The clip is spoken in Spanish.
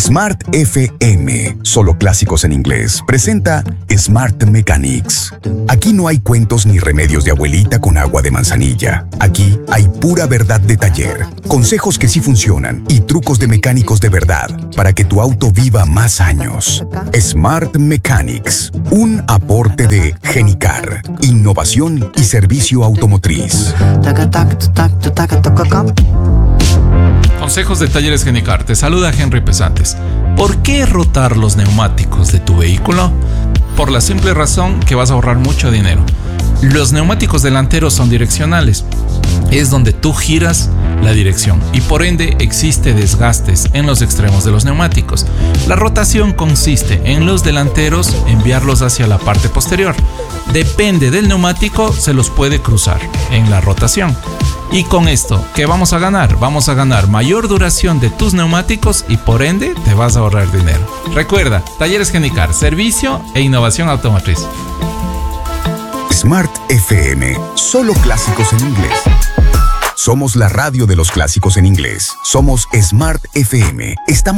Smart FM, solo clásicos en inglés, presenta Smart Mechanics. Aquí no hay cuentos ni remedios de abuelita con agua de manzanilla. Aquí hay pura verdad de taller, consejos que sí funcionan y trucos de mecánicos de verdad para que tu auto viva más años. Smart Mechanics, un aporte de Genicar, innovación y servicio automotriz. Consejos de Talleres Genicar. Te saluda Henry Pesantes. ¿Por qué rotar los neumáticos de tu vehículo? Por la simple razón que vas a ahorrar mucho dinero. Los neumáticos delanteros son direccionales. Es donde tú giras la dirección y por ende existe desgastes en los extremos de los neumáticos. La rotación consiste en los delanteros enviarlos hacia la parte posterior. Depende del neumático, se los puede cruzar en la rotación. Y con esto, ¿qué vamos a ganar? Vamos a ganar mayor duración de tus neumáticos y por ende te vas a ahorrar dinero. Recuerda, Talleres Genicar, servicio e innovación automotriz. Smart FM, solo clásicos en inglés. Somos la radio de los clásicos en inglés. Somos Smart FM. Estamos